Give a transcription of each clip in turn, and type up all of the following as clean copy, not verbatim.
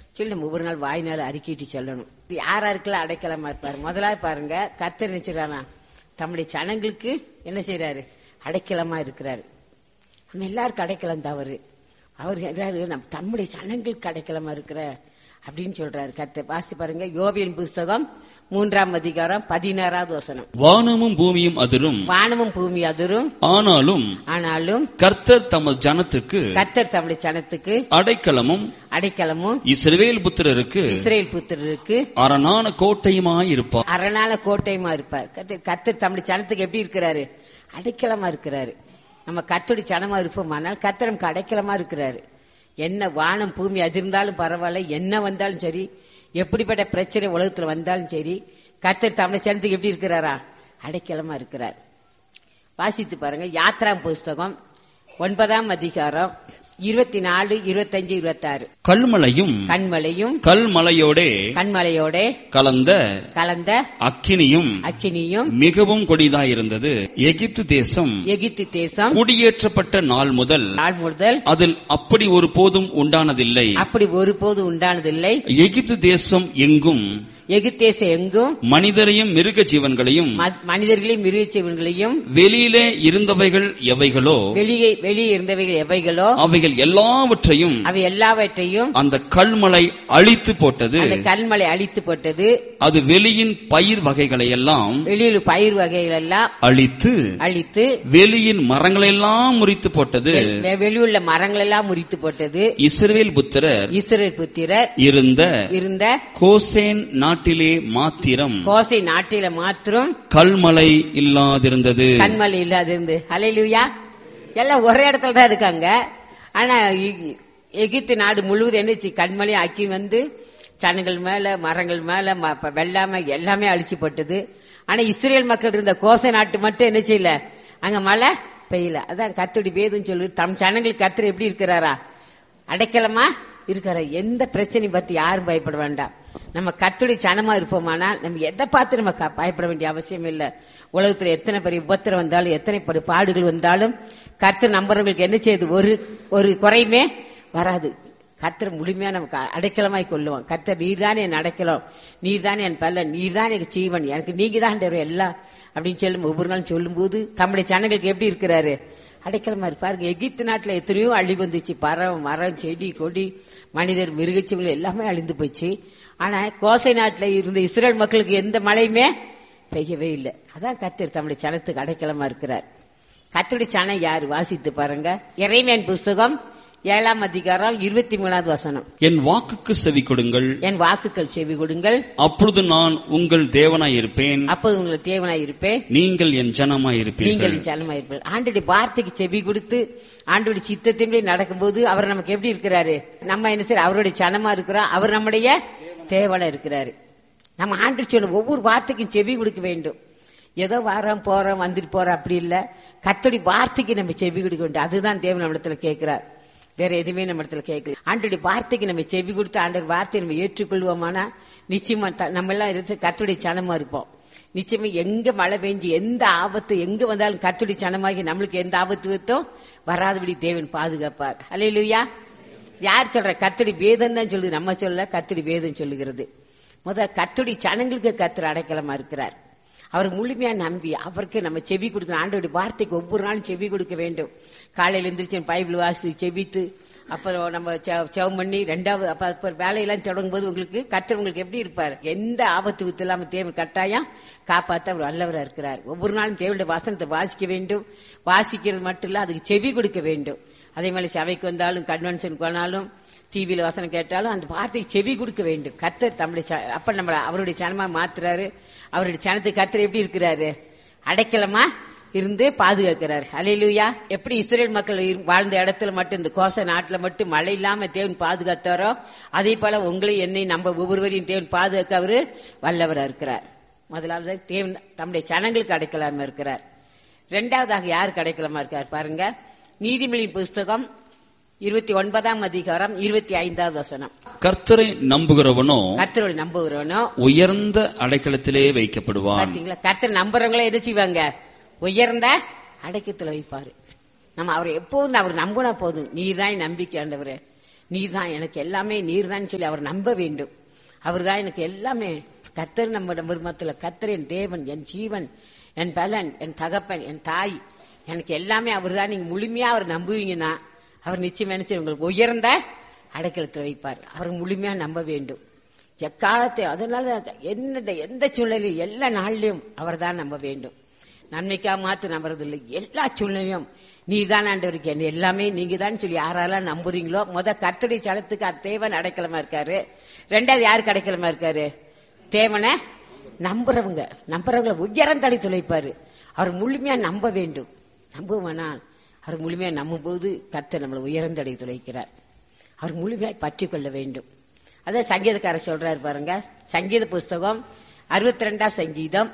சொல்லி நம்ம ஒவ்வொரு நாள் வாய்நாள் அறிக்கையிட்டு சொல்லணும். யாருக்கெல்லாம் அடைக்கலமா இருப்பாரு? முதலாவது பாருங்க, கர்த்தர் நினைச்சானா தம்முடைய ஜனங்களுக்கு என்ன செய்யறாரு? அடைக்கலமா இருக்கிறாரு. நம்ம எல்லாருக்கும் அடைக்கலம் தவறு. அவர் நம்ம தம்முடைய ஜனங்களுக்கு அடைக்கலமா இருக்கிற அப்படின்னு சொல்றாரு கர்த்தர். வாசி பாருங்க, யோபின் புஸ்தகம் 3ஆம் அதிகாரம் 16வது வசனம். வானமும் பூமியும் அதிரும், வானமும் பூமி அதிரும், ஆனாலும் கர்த்தர் தமது ஜனத்துக்கு அடைக்கலமும் இஸ்ரவேல் புத்திரருக்கு அரணான கோட்டையுமாயிருப்பார். அரணான கோட்டையுமா இருப்பார். கர்த்தர் தம்முடைய ஜனத்துக்கு எப்படி இருக்கிறாரு? அடைக்கலமா இருக்கிறாரு. நம்ம கர்த்தருடைய ஜனமா இருப்போமானால் கர்த்தர் நமக்கு அடைக்கலமா இருக்கிறாரு. என்ன வானம் பூமி அதிர்ந்தாலும் பரவாயில்ல, என்ன வந்தாலும் சரி, எப்படிப்பட்ட பிரச்சனை உலகத்துல வந்தாலும் சரி, கர்த்தர் தமிழ் ஜனத்துக்கு எப்படி இருக்கிறாரா? அடைக்கலமா இருக்கிறார். வாசித்து பாருங்க, யாத்ரா புஸ்தகம் 9ஆம் அதிகாரம் 24, 25, 26. கல்மலையும் கல்மலையோடே கலந்த அக்கினியும் மிகவும் கொடிதாயிருந்தது. எகிப்து தேசம் குடியேற்றப்பட்ட நாள் முதல் அதில் அப்படி ஒருபோதும் உண்டானதில்லை. எகிப்து தேசம் எங்கும் மனிதரையும் மிருக ஜீவன்களையும் வெளியிலே இருந்தவைகள் எவைகளோ அவைகள் எல்லாவற்றையும் அந்த கல்மலை அழித்து போட்டது. அது வெளியின் பயிர் வகைகளை எல்லாம் அழித்து வெளியின் மரங்களெல்லாம் முறித்து போட்டது. வெளியுள்ள மரங்களெல்லாம் முறித்து போட்டது. இஸ்ரவேல் புத்திரர் இருந்த கோசேன் நாட்டிலே மாத்திரம் கல்மலை இல்லாதிருந்தது. ஹல்லேலூயா. எல்லாம் ஒரே இடத்துல தான் இருக்காங்க. ஆனா எகிப்து நாடு முழுவதும் என்னச்சு? கல்மலை ஆக்கி வந்து ஜனங்கள் மேல, மரங்கள் மேல வெள்ளாம எல்லாமே அழிச்சுப்பட்டது. ஆனா இஸ்ரேல் மக்கள் இருந்த கோசை நாட்டு மட்டும் என்ன செய்யல? அங்க மழை பெய்யல. அதான் கர்த்தருடைய வேதம் சொல்லு, தம் ஜனங்களுக்கு கர்த்தர் எப்படி இருக்கிறாரா? அடைக்கலமா இருக்கிறார். எந்த பிரச்சனையும் பத்தி யாரும் பயப்பட வேண்டாம். நம்ம கர்த்தருடைய ஜனமா இருப்போமானால் நம்ம எதை பார்த்து நம்ம பயப்பட வேண்டிய அவசியம் இல்லை. உலகத்துல எத்தனை பெரிய உபத்திரம் வந்தாலும், எத்தனை பெரிய பாடுகள் வந்தாலும், கர்த்தர் நம்புறவங்களுக்கு என்ன செய்யுது? ஒரு குறையுமே வராது. கர்த்தர் முழுமையா நமக்கு அடைக்கலமாய் கொள்ளுவான். கர்த்தர் நீர்தானே என் அடைக்கலம், நீர்தானே என் பலன், நீர்தான் எனக்கு ஜீவன், எனக்கு நீங்க தான் எல்லாம் அப்படின்னு சொல்லும் ஒவ்வொரு நாளும் சொல்லும் போது தம்முடைய ஜனங்களுக்கு எப்படி இருக்கிறாரு? அடைக்கலமா இருப்பாருங்க. எகிப்து நாட்டுல எத்தனையோ அழிவு வந்துச்சு. பறவை, மரம், செடி, கொடி, மனிதர், மிருகச்சீவங்கள் எல்லாமே அழிந்து போச்சு. ஆனா கோசை நாட்டுல இருந்த இஸ்ரேல் மக்களுக்கு எந்த மழையுமே பெய்யவே இல்லை. அதான் கர்த்தர் தம்முடைய ஜனத்துக்கு அடைக்கலமா இருக்கிறார். கர்த்தருடைய ஜனம் யாரு? வாசித்து பாருங்க, எரேமியா புஸ்தகம் 7ஆம் அதிகாரம் 23வது வசனம். என் வாக்குக்கு செவி கொடுங்கள், அப்பொழுது நான் உங்கள் தேவனாய் இருப்பேன், நீங்கள் என் ஜனமாய் இருப்பீர்கள். ஆண்டவருடைய வார்த்தைக்கு செவி கொடுத்து ஆண்டவருடைய சித்தத்தின்படி நடக்கும்போது அவர் நமக்கு எப்படி இருக்கிறாரு? நம்ம என்ன செய்ய? அவருடைய ஜனமா இருக்கிறோம். அவர் நம்முடைய தேவனா இருக்கிறாரு. நம்ம ஆண்டவர் சொல்ல ஒவ்வொரு வார்த்தைக்கும் செவி கொடுக்க வேண்டும். ஏதோ வாரம் போறோம் வந்துட்டு போறோம் அப்படி இல்ல. கர்த்தருடைய வார்த்தைக்கு நம்ம செவி கொடுக்க வேண்டும். அதுதான் தேவன் நம்ம இடத்துல கேட்கிறார். வேற எதுவுமே நம்ம இடத்துல கேட்கல. ஆண்டவருடைய வார்த்தைக்கு நம்ம செவி கொடுத்து ஆண்டவர் வார்த்தையை நம்ம ஏற்றுக்கொள்வோமானா நிச்சயமா நம்ம எல்லாம் கர்த்தருடைய ஜனமா இருப்போம். நிச்சயமா எங்க மழை பெஞ்சு எந்த ஆபத்து எங்க வந்தாலும் கர்த்தருடைய ஜனமாகி நம்மளுக்கு எந்த ஆபத்து வைத்தோம் வராதபடி தேவன் பாதுகாப்பார். ஹல்லேலூயா. யார் சொல்ற? கர்த்தருடைய வேதம் தான் சொல்லுது, நம்ம சொல்ல. கர்த்தருடைய வேதம் சொல்லுகிறது. கர்த்தருடைய ஜனங்களுக்கு கர்த்தர் அடைக்கலமா இருக்கிறார். அவர் முழுமையா நம்பி அவருக்கு நம்ம செவி கொடுக்கணும். ஆண்டவருடைய வார்த்தைக்கு ஒவ்வொரு நாளும் செவி கொடுக்க வேண்டும். காலையில எந்திரிச்சு பைபிள் வாசி செவித்து அப்புறம் நம்ம செவம் பண்ணி ரெண்டாவது வேலையெல்லாம் தொடங்கும் போது உங்களுக்கு கர்த்தர் உங்களுக்கு எப்படி இருப்பார்? எந்த ஆபத்து வித்து இல்லாம தேவன் கட்டாயம் காப்பாற்ற அவர் வல்லவரா இருக்கிறார். ஒவ்வொரு நாளும் தேவனுடைய வசனத்தை வாசிக்க வேண்டும். வாசிக்கிறது மட்டும் இல்ல, அதுக்கு செவி கொடுக்க வேண்டும். அதே மாதிரி சபைக்கு வந்தாலும், கன்வென்ஷனுக்கு போனாலும், டிவியில வசனம் கேட்டாலும் அந்த வார்த்தையை செவி கொடுக்க வேண்டும். கர்த்தர் தம்முடைய அப்ப நம்ம அவருடைய ஜனமா மாத்துறாரு. அவருடைய ஜனத்துக்கு கர்த்தர் எப்படி இருக்கிறாரு? அடைக்கலமா இருந்து பாதுகாக்கிறார். ஹல்லேலூயா. எப்படி இஸ்ரேல் மக்கள் வாழ்ந்த இடத்துல மட்டும், இந்த கோச நாட்டுல மட்டும் மழை இல்லாம தேவன் பாதுகாத்தாரோ, அதே போல உங்களை என்னை நம்ம ஒவ்வொருவரையும் தேவன் பாதுகாக்க அவரு வல்லவரா இருக்கிறார். முதலாவது தேவன் தம்முடைய ஜனங்களுக்கு அடைக்கலாமா இருக்கிறார். இரண்டாவதாக யாருக்கு அடைக்கலமா இருக்கார் பாருங்க, நீதிமொழியின் புஸ்தகம் 29ஆம் அதிகாரம் 25வது வசனம். கர்த்தரை நம்புகிறவனோ உயர்ந்த அடைக்கலத்திலே வைக்கப்படுவான். பாத்தீங்களா? கர்த்தரை நம்புறவங்களே என்ன செய்வாங்க? உயர்ந்த அடைக்கலத்துல வைப்பாரு. நம்ம அவரை எப்போதும் அவர் நம்பினா போதும். நீர்தான் நம்பிக்கை ஆண்டவரே, நீர் தான் எனக்கு எல்லாமே, நீர் தான் சொல்லி அவர் நம்ப வேண்டும். அவர் தான் எனக்கு எல்லாமே. கர்த்தர் நம்ம மத்தியில, கர்த்தர் என் தேவன், என் ஜீவன், என் பலன், என் தகப்பன், என் தாய், எனக்கு எல்லாமே அவர் தான். நீங்க முழுமையா அவர் நம்புவீங்கன்னா அவர் நிச்சயம் நினைச்சு உங்களுக்கு உயர்ந்த அடைக்கலத்தில் வைப்பார். அவர் முழுமையா நம்ப வேண்டும் எக்காலத்தை. அதனால எந்த சூழ்நிலையும் எல்லா நாள்லயும் அவர் தான் நம்ப வேண்டும். நன்மைக்கா மாத்து நம்புறது இல்லை, எல்லா சூழ்நிலையும் நீர் தான் ஆண்டவருக்கு என்ன எல்லாமே நீங்க தான் சொல்லி யாரெல்லாம் நம்புறீங்களோ, கர்த்தருடைய சலத்துக்கு தேவன் அடைக்கலமா இருக்காரு. ரெண்டாவது யாருக்கு அடைக்கலமா இருக்காரு? தேவனை நம்புறவங்களை உயரந்தடை துளைப்பாரு. அவர் முழுமையா நம்ப வேண்டும். நம்புவானால் அவர் முழுமையா நம்பும் போது கர்த்தர் நம்மளை உயர்ந்தடை துளைக்கிறார். அவர் முழுமையாய் பற்றி கொள்ள வேண்டும். அதான் சங்கீதக்காரர் சொல்றாரு பாருங்க. சங்கீத புஸ்தகம் 62 சங்கீதம்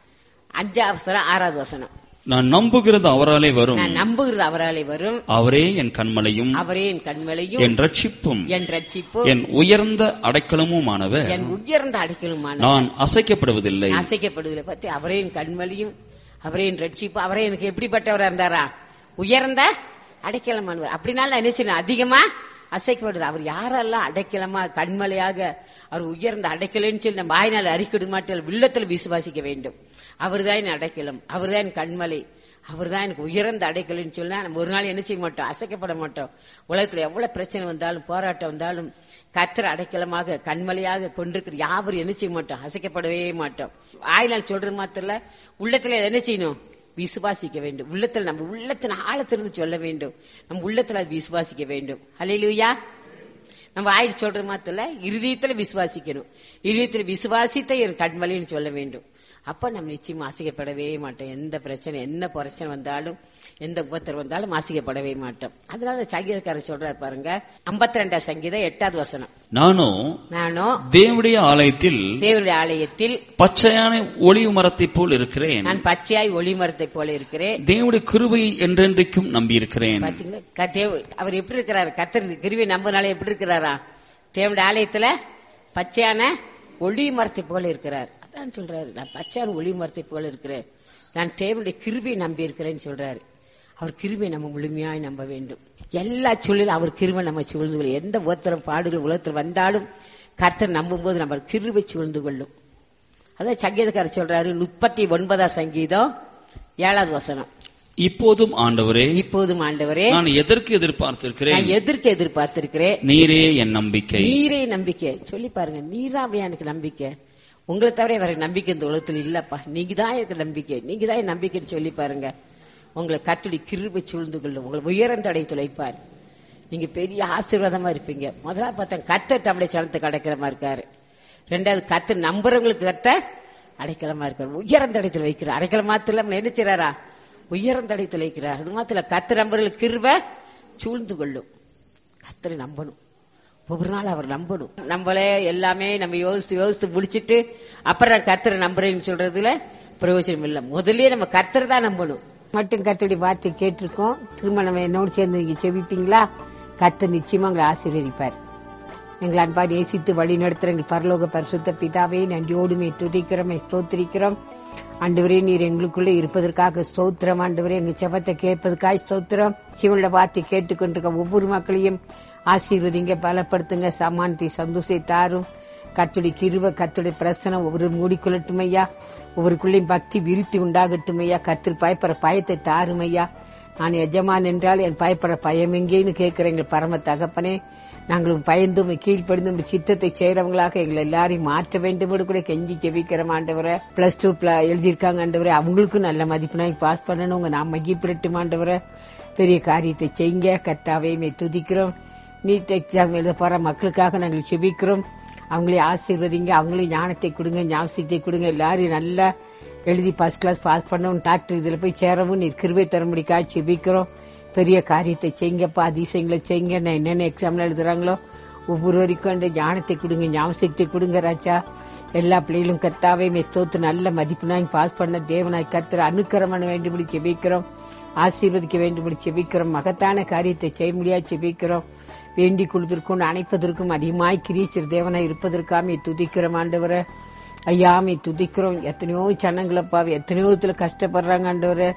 5 வசனம். நான் நம்புகிறது அவராலே வரும், நான் நம்புகிறது அவராலே வரும். அவரே என் கண்மலையும், அவரே என் கண்மலையும், என் ரட்சிப்பும், என் உயர்ந்த அடைக்கலமுமானவர், என் உயர்ந்த அடைக்கலமுமானவர். நான் அசைக்கப்படுவதில்லை. பத்தி அவரே என் கண்மலையும், அவரே என் ரட்சிப்பு. அவரே எனக்கு எப்படிப்பட்டவரா இருந்தாரா? உயர்ந்த அடைக்கலமானவர். அப்படின்னால நான் என்ன செய்யணும்? அதிகமா அசைக்கப்படுது. அவர் யாரெல்லாம் அடைக்கலமா கண்மலையாக அவர் உயர்ந்த அடைக்கலன்னு சொல்லி நம்ம வாயினால் அறிக்கை மாட்டோம், உள்ளத்தில் விசுவாசிக்க வேண்டும். அவர்தான் என் அடைக்கலம், அவர்தான் என் கண்மலை, அவர்தான் எனக்கு உயர்ந்த அடைக்கலன்னு சொன்னா நம்ம ஒரு நாள் என்ன செய்ய மாட்டோம்? அசைக்கப்பட மாட்டோம். உலகத்துல எவ்வளவு பிரச்சனை வந்தாலும், போராட்டம் வந்தாலும், கர்த்தர் அடைக்கலமாக கண்மலையாக கொண்டிருக்கிற யாவரும் என்ன செய்ய மாட்டோம்? அசைக்கப்படவே மாட்டோம். வாயினால் சொல்றது மாத்திரம் உள்ளத்துல என்ன செய்யணும்? விசுவாசிக்க வேண்டும். உள்ளத்துல நம்ம உள்ளத்தின் ஆழத்திலிருந்து சொல்ல வேண்டும். நம்ம உள்ளத்துல விசுவாசிக்க வேண்டும். ஹல்லேலூயா. நம்ம ஆயிரம் சொல்ற மாத்திரம் இருதயத்துல விசுவாசிக்கணும். இருதயத்துல விசுவாசித்த என் கண்மலைன்னு சொல்ல வேண்டும். அப்ப நம்ம நிச்சயமா ஆசிக்கப்படவே மாட்டோம். எந்த பிரச்சனை, என்ன பிரச்சனை வந்தாலும், எந்த உபத்திரம் வந்தாலும் ஆசிக்கப்படவே மாட்டோம். அதனால சங்கீதக்காரர் சொல்றாரு பாருங்க, 52 சங்கீதம் 8 வசனம். நானோ தேவனுடைய ஆலயத்தில் பச்சையான ஒளிவு மரத்தை போல் இருக்கிறேன். நான் பச்சையாய் ஒளி மரத்தை போல இருக்கிறேன். தேவனுடைய கிருபையை என்றென்றைக்கும் நம்பி இருக்கிறேன். அவர் எப்படி இருக்கிறாரு? கர்த்தர் கிருபையை நம்பினாலே எப்படி இருக்கிறாரா? தேவனுடைய ஆலயத்துல பச்சையான ஒளி மரத்தை போல இருக்கிறார். அதான் சொல்றாரு, நான் பச்சையான ஒளி மரத்தை போல இருக்கிறேன், நான் தேவனுடைய கிருபையை நம்பி இருக்கிறேன்னு சொல்றாரு. அவர் கிருபையை நம்ம முழுமையாய் நம்ப வேண்டும். எல்லா சூழலும் அவர் கிருபை நம்ம சூழ்ந்து கொள்ளும். எந்த உலகத்திலும் பாடுகள் உலகத்தில் வந்தாலும் கர்த்தர் நம்பும் போது நம்ம கிருபை சூழ்ந்து கொள்ளும். அதான் சங்கீதக்காரர் சொல்றாரு 39 சங்கீதம் 7 வசனம். இப்போதும் ஆண்டவரே, நான் எதற்கு எதிர்பார்த்திருக்கிறேன், நீரே என் நம்பிக்கை. நீரே நம்பிக்கை சொல்லி பாருங்க. நீராவே எனக்கு நம்பிக்கை. உங்களை தவிர வேற நம்பிக்கை இந்த உலகத்தில் இல்லப்பா. நீங்க தான் எனக்கு நம்பிக்கை, நீங்க தான் என் நம்பிக்கைன்னு சொல்லி பாருங்க. உங்களை கர்த்தருடைய கிருபை சூழ்ந்து கொள்ளும். உங்களை உயர்ந்த அடை துளைப்பார். நீங்க பெரிய ஆசீர்வாதமா இருப்பீங்க. முதல்ல பார்த்தா கர்த்தர் தம்முடைய சனத்துக்கு அடைக்கலமா இருக்காரு. ரெண்டாவது கர்த்தர் நம்புறவங்களுக்கு கர்த்தர் அடைக்கலமா இருக்காரு. உயர்ந்த அடைத்துல வைக்கிறார். அடைக்கலம் மாத்திரம் என்ன செய்றாரா? உயர்ந்த அடைத்துல வைக்கிறார். அது மாத்திரம் கர்த்தர் நம்புறவங்களுக்கு கிருபை சூழ்ந்து கொள்ளும். கர்த்தரை நம்பணும். ஒவ்வொரு நாள் அவர் நம்பணும். நம்மளே எல்லாமே நம்ம யோசித்து முடிச்சிட்டு அப்புறம் கர்த்தரை நம்புறேன்னு சொல்றதுல பிரயோஜனம் இல்லை. முதல்ல நம்ம கர்த்தரை தான் நம்பணும். மட்டும் கர்த்தருடைய வார்த்தை கேட்டிருக்கோம். திரும்ப நம்ம என்னோடு சேர்ந்து நீங்க செபிப்பீங்களா? கர்த்தர் நிச்சயமா உங்களை ஆசீர்வதிப்பார். எங்களை அன்பாக நேசித்து வழி நடத்துற எங்கள் பரலோக பரிசுத்த பிதாவே, நன்றியோடுமே துதிக்கிறோம், ஸ்தோத்திரிக்கிறோம். ஆண்டவரே, நீர் எங்களுக்குள்ளே இருப்பதற்காக ஸ்தோத்திரம். ஆண்டவரே, எங்க செபத்தை கேட்பதற்காக ஸ்தோத்திரம். சிவனுடைய வார்த்தை கேட்டுக்கொண்டிருக்க ஒவ்வொரு மக்களையும் ஆசீர்வதிங்க, பலப்படுத்துங்க, சமானத்தை சந்தோஷத்தை தாரும். கர்த்தருடைய கிருபை, கர்த்தருடைய பிரசனம் ஒவ்வொரு மூடிக்கொள்ளட்டும் ஐயா. ஒவ்வொருக்குள்ளேயும் பக்தி விருத்தி உண்டாகட்டும் ஐயா. கர்த்தர் பயப்படுற பயத்தை தாரும் ஐயா. நான் எஜமான் என்றால் என் பயப்படுற பயம் எங்கேன்னு கேட்கிற எங்கள் பரம தகப்பனே, நாங்களும் பயந்தும் கீழ்ப்படிந்தும் சித்தத்தை செய்யறவங்களாக எங்களை எல்லாரையும் மாற்ற வேண்டும் கூட கெஞ்சி ஜெபிக்கிறோம். ஆண்டவரை +2 எழுதியிருக்காங்க ஆண்டவரை, அவங்களுக்கும் நல்ல மதிப்பெண்ணாய் பாஸ் பண்ணணும். உங்க நாம் மகிழ்ப்பிடட்டும் ஆண்டவரை. பெரிய காரியத்தை செய்யுங்க கர்த்தாவே, துதிக்கிறோம். நீட் எக்ஸாம் எழுத போற மக்களுக்காக நாங்கள் செபிக்கிறோம். அவங்களே ஆசீர்வதிங்க, அவங்களையும் ஞானத்தை கொடுங்க, ஞாபகத்தை கொடுங்க. எல்லாரும் நல்லா எழுதி ஃபர்ஸ்ட் கிளாஸ் பாஸ் பண்ணவும், டாக்டர் இதுல போய் சேரவும் நீர் கிருபை தரும்படிக்காக செபிக்கிறோம். பெரிய காரியத்தை செய்யுங்கப்பா, அதிசயங்களை செய்யுங்க. என்னென்ன எக்ஸாம்ல எழுதுறாங்களோ ஒவ்வொருவருக்கும் அந்த ஞானத்தை கொடுங்க, ஞாபகத்தை கொடுங்க ராஜா. எல்லா பிள்ளைகளும் கர்த்தாவே ஸ்தோத்திரம் நல்ல மதிப்பெண்ணாய் பாஸ் பண்ண தேவனாய் கர்த்தர் அனுக்கிரமண வேண்டும்படி செபிக்கிறோம். ஆசீர்வதிக்க வேண்டும்படி செபிக்கிறோம். மகத்தான காரியத்தை செய்ய முடியாது செபிக்கிறோம். வேண்டி கொடுத்திருக்கும் அணைப்பதற்கும் அதிகமாய் கிரீச்சர் தேவனாய் இருப்பதற்காக துதிக்கிறோம் ஆண்டவரை. ஐயாமே துதிக்கிறோம். எத்தனையோ சனங்களப்பா எத்தனையோ விதத்துல கஷ்டப்படுறாங்க ஆண்டவரை.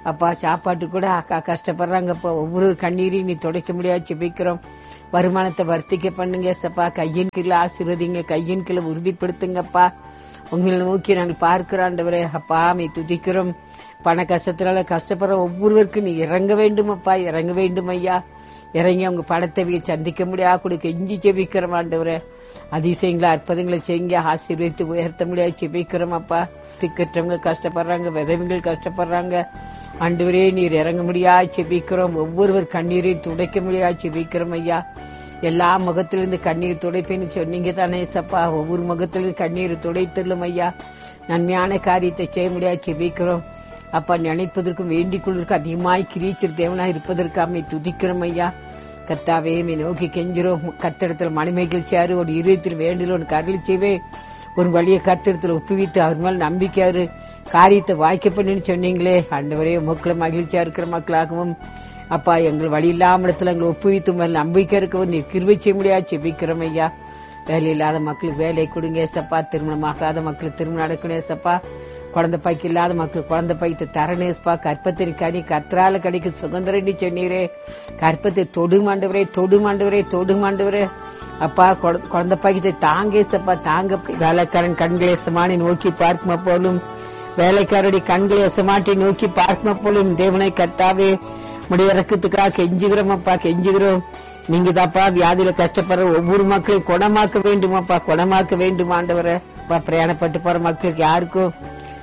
அப்பா சாப்பாட்டு கூட அக்கா கஷ்டப்படுறாங்கப்பா. ஒவ்வொரு கண்ணீரையும் நீ துடைக்க முடியாது ஜெபிக்கிறோம். வருமானத்தை வர்த்திக்க பண்ணுங்க ஏசப்பா. கையின் கீழே ஆசீர்வதிங்க, கையின் கீழே உறுதிப்படுத்துங்கப்பா. உங்களை நோக்கி நாங்கள் பார்க்கிறோம் ஆண்டவரே. அப்பா நீ துதிக்கிறோம். பண கஷ்டத்தினால கஷ்டப்படுற ஒவ்வொருவருக்கும் நீ இறங்க வேண்டுமப்பா, இறங்க வேண்டும் ஐயா. இறங்கி அவங்க பணத்தை சந்திக்க முடியாது கொடுக்க எஞ்சி ஜெபிக்கிறோம் ஆண்டவரே. அதிசயங்களை அற்புதங்களை செய்ய ஆசீர்வதித்து உயர்த்த முடியாது ஜெபிக்கிறோம் அப்பா. சிக்கற்றவங்க கஷ்டப்படுறாங்க, விதவைகள் கஷ்டப்படுறாங்க ஆண்டவரே. நீர் இறங்க முடியாது ஜெபிக்கிறோம். ஒவ்வொருவர் கண்ணீரையும் துடைக்க முடியாது ஜெபிக்கிறோம் ஐயா. எல்லா முகத்திலிருந்து கண்ணீர் துடைப்பேன்னு சொன்னீங்க தானே சப்பா. ஒவ்வொரு முகத்திலிருந்து கண்ணீர் துடைத்துள்ளும் ஐயா. நன்மையான காரியத்தை செய்ய முடியாது ஜெபிக்கிறோம் அப்பா. நினைப்பதற்கும் வேண்டிக் கொள்வதற்கும் அதிகமாய் கிரீச்சர் தேவனா இருப்பதற்காக துதிக்கிறோம் ஐயா. கர்த்தாவே நோக்கி கெஞ்சிரோம். கர்த்தரிடத்தில் மணிமைகள் சேரு ஒரு இதயத்தில் வேண்டில் ஒன்று கருளி செய்வே. ஒரு வழியை கர்த்தரிடத்தில் ஒப்புவித்து அவர் மேல் நம்பிக்கையாரு காரியத்தை வாய்க்க பண்ணுன்னு சொன்னீங்களே ஆண்டவரே. மக்களை மகிழ்ச்சியா இருக்கிற மக்களாகவும் அப்பா எங்கள் வழி இல்லாம இடத்துல எங்களை ஒப்புவித்து மேல் நம்பிக்கை இருக்கவும் நீர் கிருபை செய்ய முடியாது ஜெபிக்கிறோம் ஐயா. வேலை இல்லாத மக்களுக்கு வேலை கொடுங்க ஏசப்பா. திருமணமாகாத மக்களுக்கு திருமணம் நடக்கணும் ஏசப்பா. குழந்தை பாய்க்கு இல்லாத மக்கள் குழந்தை பாய்க்கு தரணேஸ்பா. கற்பத்தின் கனி கர்த்தரால கிடைக்கும் சுதந்திரம் சொன்னீரே. கற்பத்தை தொடுமாண்டவரே, தொடுமாண்டவரே, தொடுமாண்டவரே அப்பா. குழந்தை பாய்க்கத்தை தாங்கேசப்பா, தாங்க. வேலைக்காரன் கண்களை சமானி நோக்கி பார்க்குமா போலும், வேலைக்காரருடைய கண்களை சமாட்டி நோக்கி பார்க்குமா போலும் தேவனை கர்த்தாவே முடிய இறக்கத்துக்காக கெஞ்சுகிறோம் அப்பா, கெஞ்சுகிறோம். நீங்க தாப்பா வியாதியில கஷ்டப்படுற ஒவ்வொரு மக்களையும் குணமாக்க வேண்டுமாப்பா, குணமாக்க வேண்டும் ஆண்டவரை. பிரயாணப்பட்டு போற மக்களுக்கு யாருக்கும்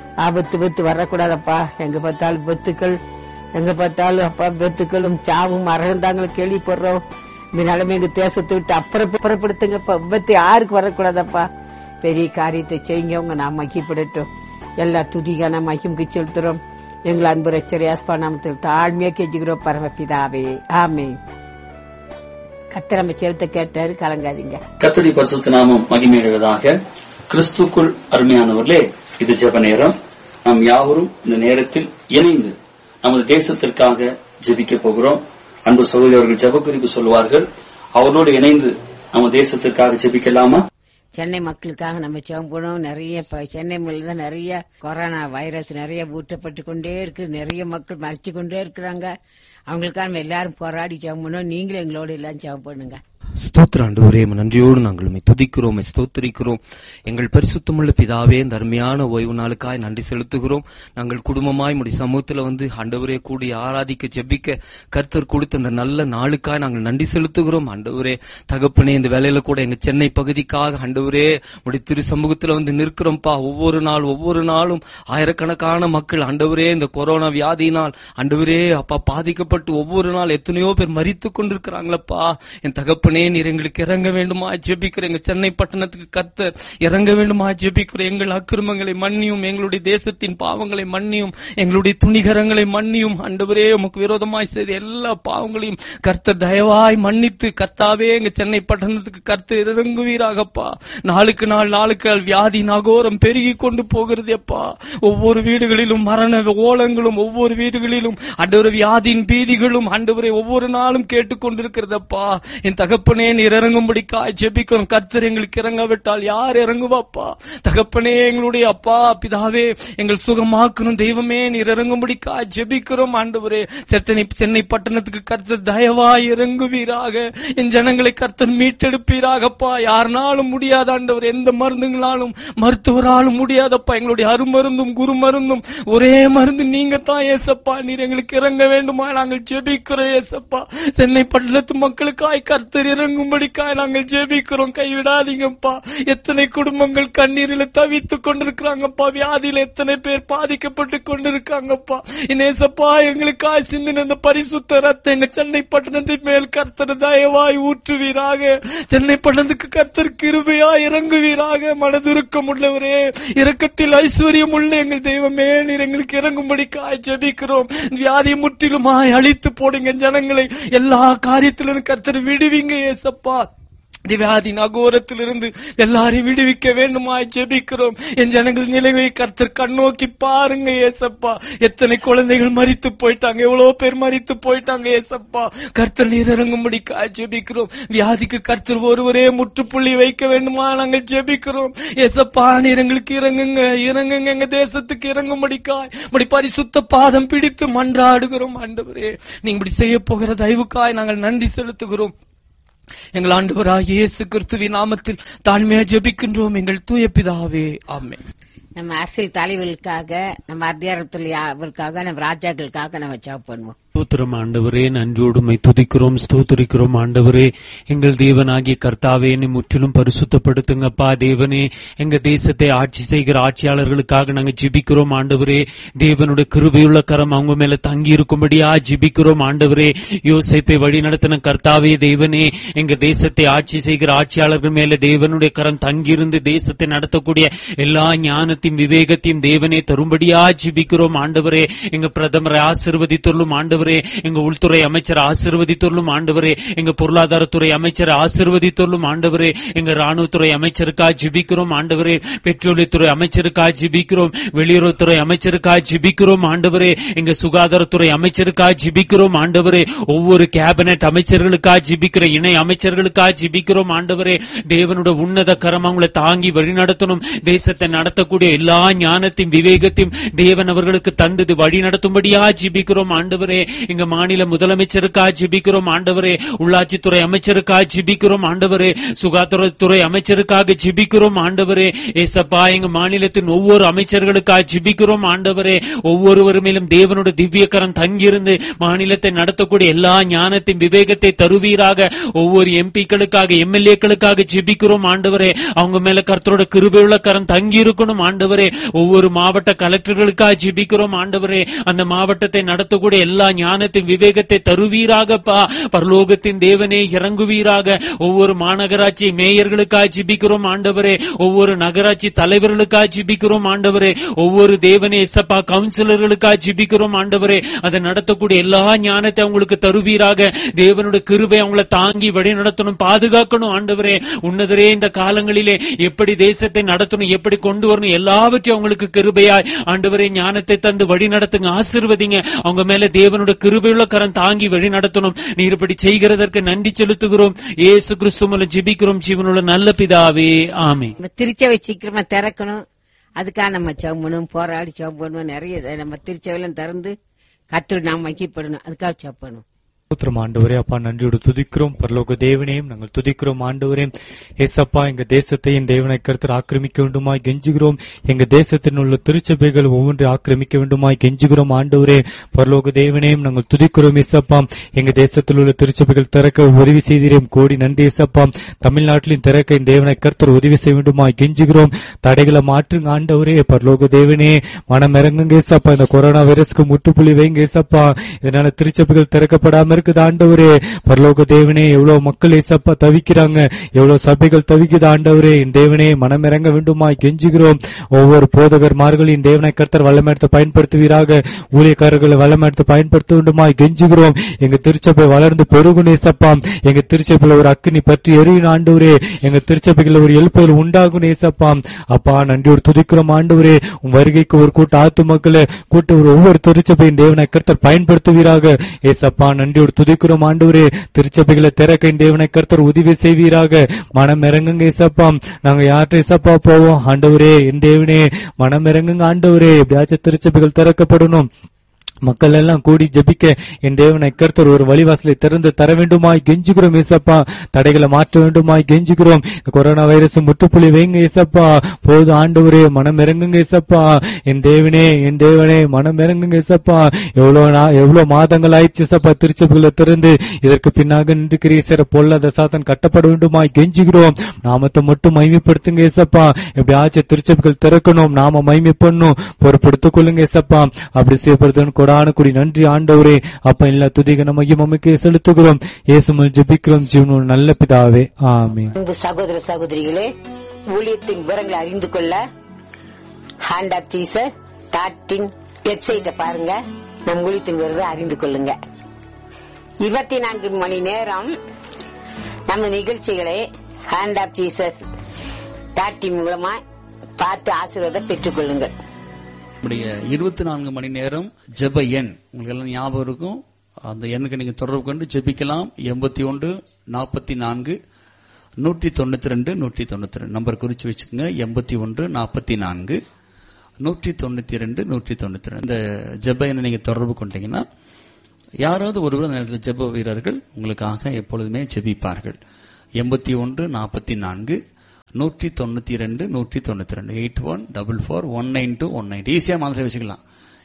ஆபத்து வரக்கூடாதப்பா. எங்க பார்த்தாலும் விபத்துக்கள், எங்க பார்த்தாலும் அப்பா விபத்துக்களும் சாவும் மரணந்தாங்களும் கேள்விப்படுறோம். இந்த நிலைமை எங்க தேசத்தை விட்டு அப்புறப்படுத்துங்கப்பா. விபத்து யாருக்கு வரக்கூடாதப்பா. பெரிய காரியத்தை செய்யுங்க. உங்க நாம் மகிப்படட்டும். எல்லா துதிகான மகிமுக்கு செலுத்துறோம். எங்கள் அன்பு ரட்சரியாஸ்பா நாமத்தில் தாழ்மையா கெஞ்சுகிறோம் பரமபிதாவே, ஆமென். கர்த்தர் நம்ம செவத்தை கேட்டாரு, கலங்காதீங்க. கர்த்தருடைய பரிசுத்த நாமம் மகிமையடைவதாக. கிறிஸ்துக்குள் அருமையானவர்களே, இது ஜெப நேரம். நாம் யாவரும் இந்த நேரத்தில் இணைந்து நமது தேசத்திற்காக ஜெபிக்க போகிறோம். அன்பு சகோதரர்கள் ஜெப குறிப்பு சொல்வார்கள். அவர்களோடு இணைந்து நம்ம தேசத்திற்காக ஜெபிக்கலாமா? சென்னை மக்களுக்காக நம்ம ஜெபம் போனோம். நிறைய சென்னை தான் நிறைய கொரோனா வைரஸ் நிறைய ஊற்றப்பட்டு கொண்டே இருக்கு. நிறைய மக்கள் மறைச்சு கொண்டே இருக்கிறாங்க. அவங்களுக்காக நம்ம எல்லாரும் போராடி ஜெபம் பண்ணோம். நீங்களும் எங்களோட எல்லாம் ஜெபம் பண்ணுங்க. ஸ்தோத்திர ஆண்டவரே, நன்றியோடு நாங்கள் துதிக்கிறோம், ஸ்தோத்திரிக்கிறோம். எங்கள் பரிசுத்தமுள்ள பிதாவே, இந்த அருமையான ஓய்வு நாளுக்காய் நன்றி செலுத்துகிறோம். நாங்கள் குடும்பமாய் முடி சமூகத்துல ஆண்டவரே கூடி ஆராதிக்க ஜெபிக்க கர்த்தர் கொடுத்த அந்த நல்ல நாளுக்காய் நாங்கள் நன்றி செலுத்துகிறோம். ஆண்டவரே தகப்பனே, இந்த வேலையில கூட எங்க சென்னை பகுதிக்காக ஆண்டவரே முடி திரு சமூகத்துல நிற்கிறோம்ப்பா. ஒவ்வொரு நாளும் ஆயிரக்கணக்கான மக்கள் ஆண்டவரே இந்த கொரோனா வியாதியினால் ஆண்டவரே அப்பா பாதிக்கப்பட்டு ஒவ்வொரு நாள் எத்தனையோ பேர் மரித்து கொண்டிருக்கிறாங்களப்பா. என் தகப்பனே, நீர் எங்களுக்கு இறங்க வேண்டுமா ஜெபிக்கிறேன். எங்க சென்னை பட்டணத்துக்கு கர்த்தர் இறங்க வேண்டுமா ஜெபிக்கிறேன். எங்கள் அக்கிரமங்களை மன்னியும், எங்களுடைய தேசத்தின் பாவங்களை மன்னியும், எங்களுடைய துணிகரங்களை மன்னியும். ஆண்டவரே உமக்கு விரோதமாய் செய்த எல்லா பாவங்களையும் கர்த்தர் தயவாய் மன்னித்து கர்த்தாவே எங்க சென்னை பட்டணத்துக்கு கர்த்தர் இறங்குவீராகப்பா. நாளுக்கு நாள் வியாதி நகோரம் பெருகி கொண்டு போகிறது அப்பா. ஒவ்வொரு வீடுகளிலும் மரண ஓலங்களும், ஒவ்வொரு வீடுகளிலும் ஆண்டவரே வியாதியின் பீதிகளும் ஆண்டவரே ஒவ்வொரு நாளும் கேட்டுக்கொண்டிருக்கிறதப்பா. என் தகப்பனே, நீர் இறங்கும்படிக்காய் ஜெபிக்கிறோம். கர்த்தர் எங்களுக்கு இறங்காவிட்டால் யார் இறங்குவாப்பா? தகப்பனே, எங்களுடைய அப்பா பிதாவே எங்கள் சுகமாக்கணும் தெய்வமே, நீர் இறங்கும்படிக்காய் ஜெபிக்கிறோம். ஆண்டவரே சென்னை பட்டணத்துக்கு கர்த்தர் தயவாய் இறங்குவீராக. என் ஜனங்களை கர்த்தர் மீட்டெடுப்பீராகப்பா. யாருனாலும் முடியாத ஆண்டவர், எந்த மருந்துங்களாலும் மருத்துவராலும் முடியாதப்பா. எங்களுடைய அருமருந்தும் குரு மருந்தும் ஒரே மருந்து நீங்க தான் ஏசப்பா. நீர் எங்களுக்கு இறங்க வேண்டுமா நாங்கள் ஜெபிக்கிறோம் ஏசப்பா. சென்னை பட்டணத்து மக்களுக்காய் கர்த்தர் இறங்கும்படிக்காய் நாங்கள் ஜெபிக்கிறோம். கைவிடாதீங்கப்பா. எத்தனை குடும்பங்கள் கண்ணீரில் தவித்துக் கொண்டிருக்கிறாங்கப்பா. வியாதியில எத்தனை பேர் பாதிக்கப்பட்டு கொண்டிருக்காங்கப்பா. இனேசப்பா, எங்களுக்காய் சிந்தின அந்த பரிசுத்த ரத்தம் எங்க சென்னை பட்டணத்தின் மேல் கர்த்தர் தயவாய் ஊற்றுவீராக. சென்னை பட்டணத்துக்கு கர்த்தர் கிருபையா இறங்குவீராக. மனதுருக்கம் உள்ளவரே, இரக்கத்தில் ஐஸ்வர்யம் உள்ள எங்கள் தெய்வமே, நீர் எங்களுக்கு இறங்கும்படிக்காய் ஜெபிக்கிறோம். வியாதியை முற்றிலுமாய் அழித்து போடுங்க. ஜனங்களை எல்லா காரியத்திலும் கர்த்தர் விடுவீங்க ஏசப்பா. வியாதியின் அகோரத்திலிருந்து எல்லாரையும் விடுவிக்க வேண்டுமாய் ஜெபிக்கிறோம். என் ஜனங்கள் நிலையை கர்த்தர் கண்ணோக்கி பாருங்க ஏசப்பா. எத்தனை குழந்தைகள் மரித்து போயிட்டாங்க, எவ்வளவு பேர் மரித்து போயிட்டாங்க ஏசப்பா. கர்த்தர் நீர் இறங்கும்படிக்கா ஜெபிக்கிறோம். வியாதிக்கு கர்த்தர் ஒருவரே முற்றுப்புள்ளி வைக்க வேண்டுமா நாங்கள் ஜெபிக்கிறோம் ஏசப்பா. நீர் எங்களுக்கு இறங்குங்க, இறங்குங்க, எங்க தேசத்துக்கு இறங்கும்படிக்காய் இப்படி பரிசுத்த பாதம் பிடித்து மன்றாடுகிறோம். ஆண்டவரே, நீங்க இப்படி செய்ய போகிற தயவுக்காய் நாங்கள் நன்றி செலுத்துகிறோம். எங்கள் ஆண்டவராகிய இயேசு கிறிஸ்துவின் நாமத்தில் தாழ்மையா ஜெபிக்கின்றோம் எங்கள் தூய பிதாவே, ஆமென். நம்ம அரசியல் தலைவர்களுக்காக, நம்ம அதிகாரத்துக்காக, நம்ம ராஜாக்களுக்காக நம்ம ஜெபம் பண்ணுவோம். ஸ்தோத்திரம் ஆண்டவரே, நன்றியோடுமை துதிக்கிறோம், ஸ்தோத்திரிக்கிறோம் ஆண்டவரே. எங்கள் தேவனாகிய கர்த்தாவே, என்னை முற்றிலும் பரிசுத்தப்படுத்துங்கப்பா. தேவனே, எங்க தேசத்தை ஆட்சி செய்கிற ஆட்சியாளர்களுக்காக நாங்கள் ஜெபிக்கிறோம் ஆண்டவரே. தேவனுடைய கிருபையுள்ள கரம் அவங்க மேல தங்கி இருக்கும்படியா ஜெபிக்கிறோம் ஆண்டவரே. யோசேப்பை வழி நடத்தின கர்த்தாவே தேவனே, எங்க தேசத்தை ஆட்சி செய்கிற ஆட்சியாளர்கள் மேல தேவனுடைய கரம் தங்கியிருந்து தேசத்தை நடத்தக்கூடிய எல்லா ஞானத்தையும் விவேகத்தையும் தேவனே தரும்படியா ஜெபிக்கிறோம் ஆண்டவரே. எங்க பிரதமரை ஆசீர்வதித்துள்ளும் ஆண்டவரே. எங்க உள்துறை அமைச்சர் ஆசீர்வதித்துள்ளும் ஆண்டவரே. எங்க பொருளாதாரத்துறை அமைச்சர் ஆசீர்வதித்துள்ளும் ஆண்டவரே. எங்க ராணுவத்துறை அமைச்சருக்காக ஜெபிக்கிறோம் ஆண்டவரே. பெட்ரோலியத்துறை அமைச்சருக்காக ஜெபிக்கிறோம். வெளியுறவுத்துறை அமைச்சருக்காக ஜெபிக்கிறோம் ஆண்டவரே. எங்க சுகாதாரத்துறை அமைச்சருக்காக ஜெபிக்கிறோம் ஆண்டவரே. ஒவ்வொரு கேபினெட் அமைச்சர்களுக்காக ஜெபிக்கிற இணை அமைச்சர்களுக்காக ஜெபிக்கிறோம் ஆண்டவரே. தேவனுடைய உன்னத கரம் அவங்களை தாங்கி வழிநடத்தணும். தேசத்தை நடத்தக்கூடிய எல்லா ஞானத்தையும் விவேகத்தையும் தேவன் அவர்களுக்கு தந்தது வழி நடத்தும்படியா ஜெபிக்கிறோம் ஆண்டவரே. எங்க மாநில முதலமைச்சருக்காக ஜெபிக்கிறோம் ஆண்டவரே. உள்ளாட்சித்துறை அமைச்சருக்காக ஜெபிக்கிறோம் ஆண்டவரே. சுகாதாரத்துறை அமைச்சருக்காக ஜெபிக்கிறோம் ஆண்டவரே. ஏசப்பா, எங்க மாநிலத்தின் ஒவ்வொரு அமைச்சர்களுக்காக ஜெபிக்கிறோம் ஆண்டவரே. ஒவ்வொருவர் மேலும் தேவனுடைய திவ்ய கரம் தங்கியிருந்து மாநிலத்தை நடத்தக்கூடிய எல்லா ஞானத்தின் விவேகத்தை தருவீராக. ஒவ்வொரு எம்பிக்களுக்காக எம்எல்ஏக்களுக்காக ஜெபிக்கிறோம் ஆண்டவரே. அவங்க மேல கர்த்தரோட கிருபையுள்ள கரம் தங்கி இருக்கணும் ஆண்டவரே. ஒவ்வொரு மாவட்ட கலெக்டர்களுக்காக ஜெபிக்கிறோம் ஆண்டவரே. அந்த மாவட்டத்தை நடத்தக்கூடிய எல்லா ஞானத்தின் விவேகத்தை தருவீராகப்பா. பரலோகத்தின் தேவனே இறங்குவீராக. ஒவ்வொரு மாநகராட்சி மேயர்களுக்காக ஜெபிக்கிறோம் ஆண்டவரே. ஒவ்வொரு நகராட்சி தலைவர்களுக்காக ஜெபிக்கிறோம் ஆண்டவரே. ஒவ்வொரு தேவனே எசப்பா கவுன்சிலர்களுக்காக ஜெபிக்கிறோம் ஆண்டவரே. அதை நடத்தக்கூடிய எல்லா ஞானத்தை அவங்களுக்கு தருவீராக. தேவனுடைய கிருபை அவங்களை தாங்கி வழி நடத்தணும், பாதுகாக்கணும் ஆண்டவரே. உன்னதரே, இந்த காலங்களிலே எப்படி தேசத்தை நடத்தணும், எப்படி கொண்டு வரணும், எல்லாவற்றையும் அவங்களுக்கு கிருபையாய் ஆண்டவரே ஞானத்தை தந்து வழி நடத்துங்க, ஆசீர்வதிங்க. அவங்க மேல தேவனுடைய கிருபையுள்ள கரம் தாங்கி வழி நடத்தணும். நீர் இப்படி செய்கிறதற்கு நன்றி செலுத்துகிறோம். இயேசு கிறிஸ்து மூலம் ஜெபிக்கிறோம் ஜீவனுள்ள நல்ல பிதாவே, ஆமென். திருச்சபை சீக்கிரமா திறக்கணும். அதுக்காக நம்ம ஜெபம் பண்ணுவோம், போராடி ஜெபம் பண்ணுவோம். நிறைய நம்ம திருச்சபையில திறந்து கர்த்தர் நாம் மகிமைப்படணும். அதுக்காக ஜெபம் பண்ணுவோம். ஆண்டவரே, அப்பா நன்றியோடு துதிக்கிறோம். பரலோக தேவனையும் நாங்கள் துதிக்கிறோம் ஆண்டவரே. ஏசப்பா, எங்க தேசத்தையும் தேவனை கர்த்தர் ஆக்கிரமிக்க வேண்டுமாய் கெஞ்சுகிறோம். எங்க தேசத்தில் உள்ள திருச்சபைகள் ஒவ்வொன்றை ஆக்கிரமிக்க வேண்டுமாய் கெஞ்சுகிறோம் ஆண்டவரே. பரலோக தேவனையும் நாங்கள் துதிக்கிறோம். ஏசப்பா, எங்க தேசத்தில் உள்ள திருச்சபைகள் திறக்க உதவி செய்தீரேன், கோடி நன்றி ஏசப்பா. தமிழ்நாட்டிலும் திறக்க தேவனை கர்த்தர் உதவி செய்ய வேண்டுமாய் கெஞ்சுகிறோம். தடைகளை மாற்றுங்க ஆண்டவரே. பரலோக தேவனே, மனம் இறங்குங்க ஏசப்பா. இந்த கொரோனா வைரஸ்க்கு முற்றுப்புள்ளி வைங்க ஏசப்பா. இதனால திருச்சபைகள் திறக்கப்படாம இருக்குது ஆண்டவரே. பரலோக தேவனே, எவ்வளவு மக்கள் ஏசப்பா தவிக்கிறாங்க, எவ்வளவு சபைகள் தவிக்குது ஆண்டவரே. என் தேவனே, மனம் இறங்க வேண்டுமாய் கெஞ்சுகிறோம். ஒவ்வொரு போதகர்மார்களின் தேவனை கர்த்தர் வல்லமையத்தை பயன்படுத்துவீராக. ஊழியக்காரர்களை வல்லமையத்தை பயன்படுத்த வேண்டுமாய் கெஞ்சுகிறோம். எங்க திருச்சபை வளர்ந்து பெருகும் ஏசப்பா. எங்க திருச்சபையில ஒரு அக்கினி பற்றி எரியும் ஆண்டவரே. எங்க திருச்சபைகள் ஒரு எழுப்புதல் உண்டாகும் ஏசப்பா. அப்பா, நன்றியோடு துதிக்கிறோம் ஆண்டவரே. உன் வருகைக்கு ஒரு கூட்ட ஆத்து மக்களை கூட்ட ஒவ்வொரு திருச்சபையின் தேவனை கர்த்தர் பயன்படுத்துவீராக ஏசப்பா. நன்றியோடு துதிக்கிறோம் ஆண்டவரே. திருச்சபைகளை திறக்க தேவனை கர்த்தர் உதவி செய்வீராக. மனம் இறங்குங்க ஏசப்பா. நாங்க யார்கிட்ட ஏசப்பா போவோம் ஆண்டவரே. என் தேவனே, மனம் இறங்குங்க ஆண்டவரே. எப்படியாச்சும் திருச்சபைகள் திறக்கப்படணும். மக்கள் எல்லாம் கூடி ஜெபிக்க என் தேவனை கர்த்தர் ஒரு வழிவாசலை திறந்து தர வேண்டுமாய் கெஞ்சுகிறோம் ஏசப்பா. தடைகளை மாற்ற வேண்டுமாய் கெஞ்சுகிறோம். கொரோனா வைரஸ் முற்றுப்புள்ளி வைங்க ஏசப்பா. போது ஆண்டவரே, மனம் இறங்குங்க ஏசப்பா. என் தேவனே, என் தேவனே, மனம் இறங்குங்க ஏசப்பா. எவ்வளவு மாதங்கள் ஆயிடுச்சு ஏசப்பா திருச்சபைகளை திறந்து. இதற்கு பின்னாக நின்று கிரீசர பொல்லாத சாத்தான் கட்டப்பட வேண்டுமாய் கெஞ்சுகிறோம். நாமத்தை மட்டும் மகிமைப்படுத்துங்க ஏசப்பா. எப்படியாச்சும் திருச்சபைகள் திறக்கணும், நாம மகிமை பண்ணும், பொறுப்படுத்திக் கொள்ளுங்க ஏசப்பா. அப்படி செய்யப்படுது கொடான கூடி நன்றி ஆண்டவரே. அப்ப எல்லா துதிக மகிமைக்கு செலுத்துகிறோம். இயேசுவில் ஜெபிக்கிறோம் ஜீவனுள்ள நல்ல பிதாவே, ஆமென். சகோதர சகோதரிகளே, ஊழியத்தின் விவரங்களை அறிந்து கொள்ள ஹேண்ட் ஆஃப் ஜீசஸ் வெப்சைட்டை பாருங்க. நம் ஊழியத்தின் விவரத்தை அறிந்து கொள்ளுங்க. 24 மணி நேரம் நம்ம நிகழ்ச்சிகளை ஹேண்ட் ஆஃப் ஜீசஸ் டாட்டி மூலமா பார்த்து ஆசீர்வாதம் பெற்றுக்கொள்ளுங்கள். 24 மணி நேரம் ஜெப எண் உங்களுக்கு எல்லாம் ஞாபகம் இருக்கும். அந்த எண்ணுக்கு நீங்க தொடர்பு கொண்டு ஜெபிக்கலாம். 81 44 192 192 நம்பர் குறிச்சு வச்சுக்கோங்க. 81 44 192 192 இந்த ஜெப எண்ணை நீங்க தொடர்பு கொண்டீங்கன்னா யாராவது ஒருவர் அந்த நேரத்தில் ஜெப வீரர்கள் உங்களுக்காக எப்பொழுதுமே ஜெபிப்பார்கள். 81 44 192 192 8144192192 ஈஸியா மாதிரி வச்சுக்கலாம்.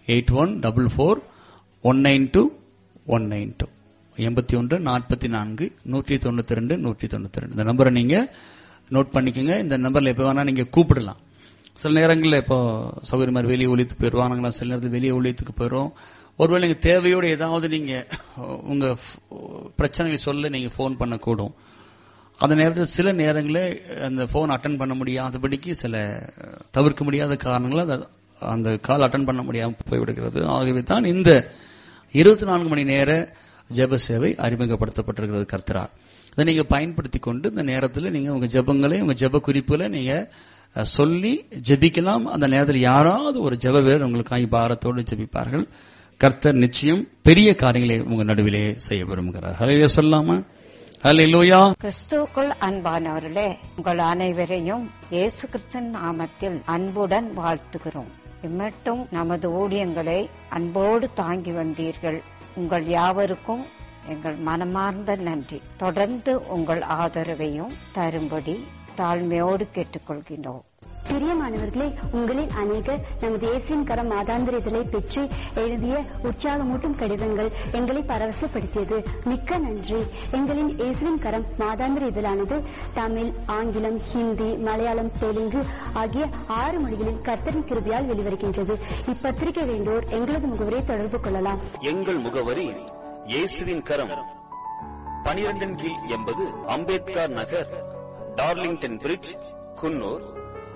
8144192192 81 44 192 192 இந்த நம்பரை நீங்க நோட் பண்ணிக்கோங்க. இந்த நம்பர்ல எப்ப வேணா நீங்க கூப்பிடலாம். சில நேரங்களில் இப்போ சௌகரியமா வெளியே ஊழியத்துக்கு போயிடுவாங்க, சில நேரத்தில் வெளியே ஊழியத்துக்கு போயிடும். ஒருவேளை நீங்க தேவையோடு ஏதாவது நீங்க உங்க பிரச்சனைகளை சொல்ல நீங்க போன் பண்ணக்கூடும். அந்த நேரத்தில் சில நேரங்களில் அந்த போன் அட்டன் பண்ண முடியாதபடிக்கு சில தவிர்க்க முடியாத காரணங்களால் அந்த கால் அட்டன் பண்ண முடியாமல் போய்விடுகிறது. ஆகவே தான் இந்த 24 மணி நேர ஜெப சேவை அறிமுகப்படுத்தப்பட்டிருக்கிறது கர்த்தரால். இதை நீங்க பயன்படுத்தி கொண்டு இந்த நேரத்தில் நீங்க உங்க ஜெபங்களை உங்க ஜெப குறிப்புகளை நீங்க சொல்லி ஜெபிக்கலாம். அந்த நேரத்தில் யாராவது ஒரு ஜெப வீரர் உங்களுக்காக பாரத்தோடு ஜெபிப்பார்கள். கர்த்தர் நிச்சயம் பெரிய காரியங்களை உங்க நடுவிலே செய்ய விரும்புகிறார். ஹல்லேலூயா சொல்லாமா? ஹல்லேலூயா. கிறிஸ்துவுக்குள் அன்பானவர்களே, உங்கள் அனைவரையும் இயேசு கிறிஸ்துவின் நாமத்தில் அன்புடன் வாழ்த்துகிறோம். இம்மட்டும் நமது ஊழியங்களை அன்போடு தாங்கி வந்தீர்கள். உங்கள் யாவருக்கும் எங்கள் மனமார்ந்த நன்றி. தொடர்ந்து உங்கள் ஆதரவையும் தரும்படி தாழ்மையோடு கேட்டுக்கொள்கிறோம். பிரியமானவர்களே, உங்களில் அநேகர் நமது இயேசுவின் கரம் மாதாந்திர இதழை பெற்று எழுதிய உற்சாகமூட்டும் கடிதங்கள் எங்களை பரவசப்படுத்தியது. மிக்க நன்றி. எங்களின் இயேசுவின் கரம் மாதாந்திர இதழானது தமிழ், ஆங்கிலம், ஹிந்தி, மலையாளம், தெலுங்கு ஆகிய 6 மொழிகளில் கர்த்தரின் கிருபையால் வெளிவருகின்றது. இப்பத்திரிகை வேண்டோர் எங்களது முகவரியை தொடர்பு கொள்ளலாம். எங்கள் முகவரி இயேசுவின் கரம், 12 கீழ் 80 அம்பேத்கர் நகர், டார்லிங்டன் பிரிட்ஜ், குன்னூர்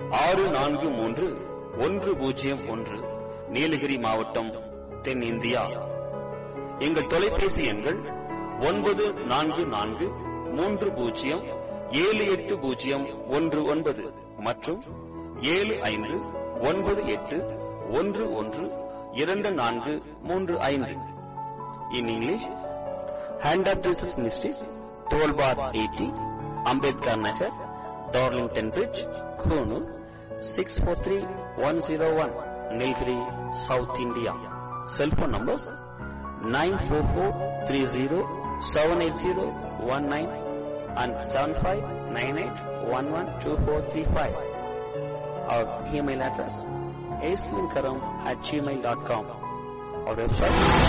643101 நீலகிரி மாவட்டம், தென்னிந்தியா. எங்கள் தொலைபேசி எண்கள் 9443078019 மற்றும் 7598112435. In English, Hand of Jesus Ministries, 12 bar 80, Ambedkar Nagar, Darlington Bridge, Konoor, 643101, Nilgiri, South India. Cell phone numbers 94430-78019 and 7598112435. Our email address aswinkaram@gmail.com. Our website